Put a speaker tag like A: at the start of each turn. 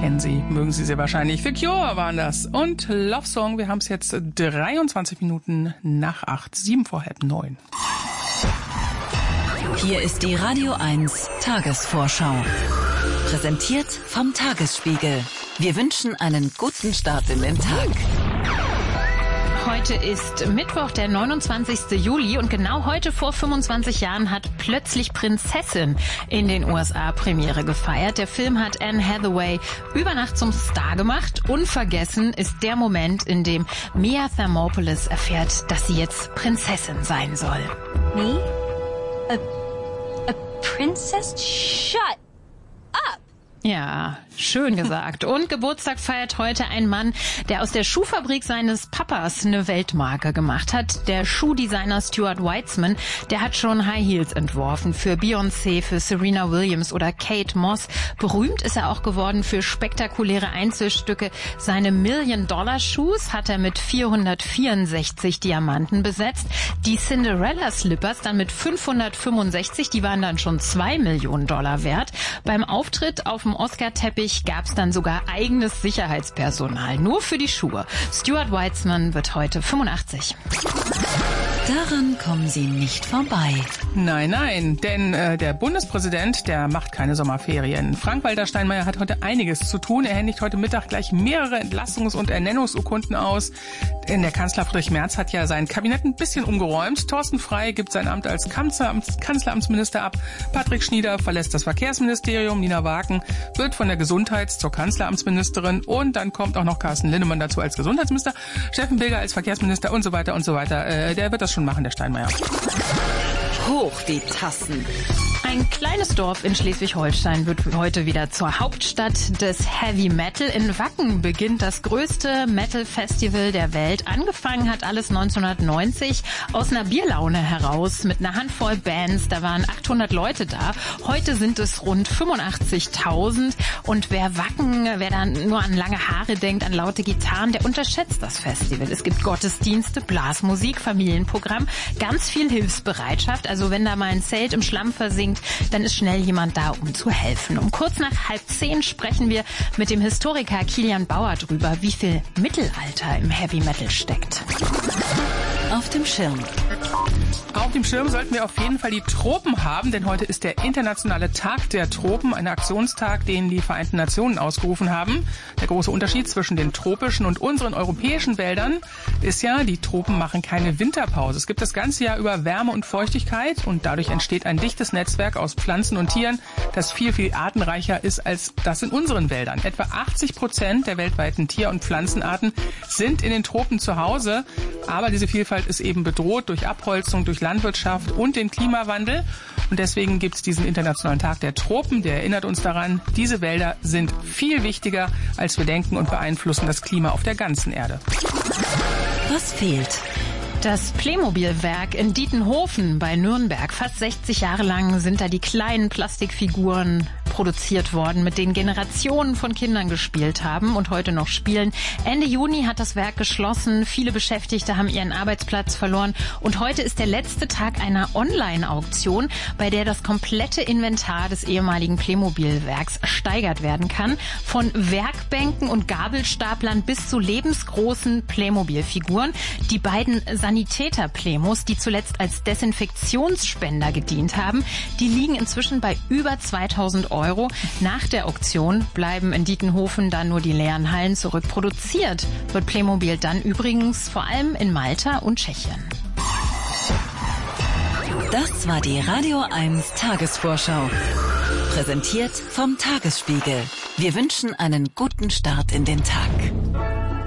A: kennen Sie, mögen Sie sehr wahrscheinlich. The Cure waren das. Und Love Song, wir haben es jetzt 23 Minuten nach 8, 7 vor halb 9.
B: Hier ist die Radio 1 Tagesvorschau. Präsentiert vom Tagesspiegel. Wir wünschen einen guten Start in den Tag.
C: Heute ist Mittwoch, der 29. Juli und genau heute vor 25 Jahren hat plötzlich Prinzessin in den USA Premiere gefeiert. Der Film hat Anne Hathaway über Nacht zum Star gemacht. Unvergessen ist der Moment, in dem Mia Thermopolis erfährt, dass sie jetzt Prinzessin sein soll.
D: Me? A princess? Shut up!
C: Ja, schön gesagt. Und Geburtstag feiert heute ein Mann, der aus der Schuhfabrik seines Papas eine Weltmarke gemacht hat. Der Schuhdesigner Stuart Weitzman, der hat schon High Heels entworfen für Beyoncé, für Serena Williams oder Kate Moss. Berühmt ist er auch geworden für spektakuläre Einzelstücke. Seine $1-Million-Shoes hat er mit 464 Diamanten besetzt. Die Cinderella Slippers dann mit 565, die waren dann schon $2 Millionen wert. Beim Auftritt auf dem Oscar-Teppich gab es dann sogar eigenes Sicherheitspersonal, nur für die Schuhe. Stuart Weitzman wird heute 85.
B: Daran kommen Sie nicht vorbei.
A: Nein, denn der Bundespräsident, der macht keine Sommerferien. Frank-Walter Steinmeier hat heute einiges zu tun. Er händigt heute Mittag gleich mehrere Entlastungs- und Ernennungsurkunden aus. Denn der Kanzler Friedrich Merz hat ja sein Kabinett ein bisschen umgeräumt. Thorsten Frey gibt sein Amt als Kanzleramtsminister ab. Patrick Schnieder verlässt das Verkehrsministerium. Nina Waken wird von der Gesundheits- zur Kanzleramtsministerin. Und dann kommt auch noch Carsten Linnemann dazu als Gesundheitsminister. Steffen Bilger als Verkehrsminister und so weiter und so weiter. Der wird das schon machen, der Steinmeier.
B: Hoch die Tassen.
C: Ein kleines Dorf in Schleswig-Holstein wird heute wieder zur Hauptstadt des Heavy Metal. In Wacken beginnt das größte Metal-Festival der Welt. Angefangen hat alles 1990 aus einer Bierlaune heraus mit einer Handvoll Bands. Da waren 800 Leute da. Heute sind es rund 85.000. Und wer dann nur an lange Haare denkt, an laute Gitarren, der unterschätzt das Festival. Es gibt Gottesdienste, Blasmusik, Familienprogramm, ganz viel Hilfsbereitschaft. Also wenn da mal ein Zelt im Schlamm versinkt, dann ist schnell jemand da, um zu helfen. Um kurz nach 9:30 sprechen wir mit dem Historiker Kilian Bauer drüber, wie viel Mittelalter im Heavy Metal steckt.
B: Auf dem Schirm.
A: Auf dem Schirm sollten wir auf jeden Fall die Tropen haben, denn heute ist der internationale Tag der Tropen, ein Aktionstag, den die Vereinten Nationen ausgerufen haben. Der große Unterschied zwischen den tropischen und unseren europäischen Wäldern ist ja, die Tropen machen keine Winterpause. Es gibt das ganze Jahr über Wärme und Feuchtigkeit und dadurch entsteht ein dichtes Netzwerk aus Pflanzen und Tieren, das viel, viel artenreicher ist als das in unseren Wäldern. Etwa 80% der weltweiten Tier- und Pflanzenarten sind in den Tropen zu Hause, aber diese Vielfalt ist eben bedroht durch Abholzung, durch Landwirtschaft und den Klimawandel. Und deswegen gibt es diesen Internationalen Tag der Tropen, der erinnert uns daran, diese Wälder sind viel wichtiger, als wir denken und beeinflussen das Klima auf der ganzen Erde.
B: Was fehlt?
C: Das Playmobil-Werk in Dietenhofen bei Nürnberg. Fast 60 Jahre lang sind da die kleinen Plastikfiguren produziert worden, mit denen Generationen von Kindern gespielt haben und heute noch spielen. Ende Juni hat das Werk geschlossen. Viele Beschäftigte haben ihren Arbeitsplatz verloren. Und heute ist der letzte Tag einer Online-Auktion, bei der das komplette Inventar des ehemaligen Playmobil-Werks ersteigert werden kann. Von Werkbänken und Gabelstaplern bis zu lebensgroßen Playmobil-Figuren. Die beiden Sanitäter-Playmos, die zuletzt als Desinfektionsspender gedient haben, die liegen inzwischen bei über 2.000 €. Nach der Auktion bleiben in Dietenhofen dann nur die leeren Hallen zurück. Produziert wird Playmobil dann übrigens vor allem in Malta und Tschechien.
B: Das war die Radio 1 Tagesvorschau. Präsentiert vom Tagesspiegel. Wir wünschen einen guten Start in den Tag.